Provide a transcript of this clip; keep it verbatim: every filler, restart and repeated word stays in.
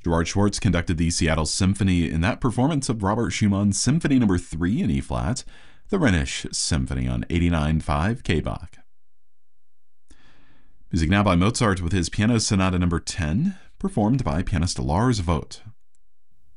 Gerard Schwartz conducted the Seattle Symphony in that performance of Robert Schumann's Symphony Number three in E-flat, the Rhenish Symphony on eighty-nine point five K Bach. Music now by Mozart with his Piano Sonata Number ten, performed by pianist Lars Vogt.